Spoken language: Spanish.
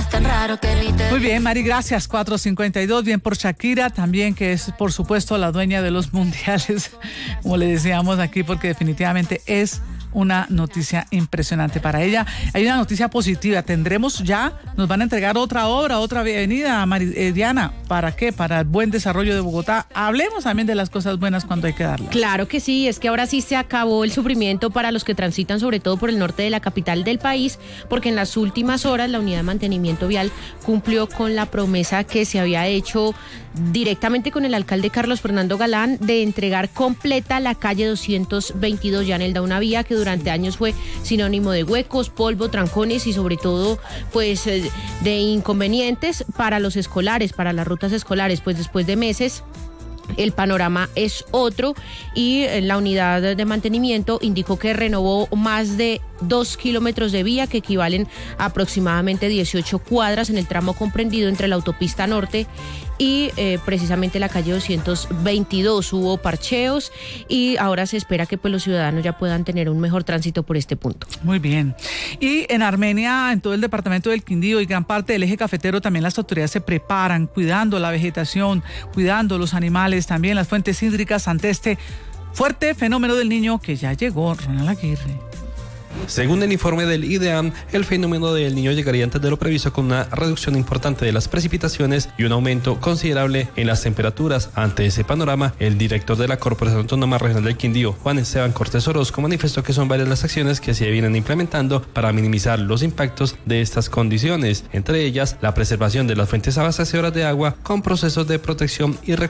estás tan raro que ni te... Muy bien, Mari, gracias. 4:52, bien por Shakira, también que es, por supuesto, la dueña de los mundiales, como le decíamos aquí, porque definitivamente es una noticia impresionante para ella. Hay una noticia positiva, nos van a entregar otra obra, otra avenida, Diana. ¿Para qué? Para el buen desarrollo de Bogotá. Hablemos también de las cosas buenas cuando hay que darlas. Claro que sí, es que ahora sí se acabó el sufrimiento para los que transitan sobre todo por el norte de la capital del país, porque en las últimas horas la Unidad de Mantenimiento Vial cumplió con la promesa que se había hecho directamente con el alcalde Carlos Fernando Galán de entregar completa la calle 222 Yanelda, una vía que durante años fue sinónimo de huecos, polvo, trancones y sobre todo pues de inconvenientes para los escolares, para las rutas escolares. Pues después de meses el panorama es otro y la unidad de mantenimiento indicó que renovó más de 2 kilómetros de vía que equivalen a aproximadamente 18 cuadras en el tramo comprendido entre la autopista norte y precisamente la calle 222. Hubo parcheos y ahora se espera que pues los ciudadanos ya puedan tener un mejor tránsito por este punto. Muy bien. Y en Armenia, en todo el departamento del Quindío y gran parte del eje cafetero, también las autoridades se preparan, cuidando la vegetación, cuidando los animales, también las fuentes hídricas ante este fuerte fenómeno del Niño que ya llegó. Ronald Aguirre. Según el informe del IDEAM, el fenómeno del Niño llegaría antes de lo previsto con una reducción importante de las precipitaciones y un aumento considerable en las temperaturas. Ante ese panorama, el director de la Corporación Autónoma Regional del Quindío, Juan Esteban Cortés Orozco, manifestó que son varias las acciones que se vienen implementando para minimizar los impactos de estas condiciones, entre ellas la preservación de las fuentes abastecedoras de agua con procesos de protección y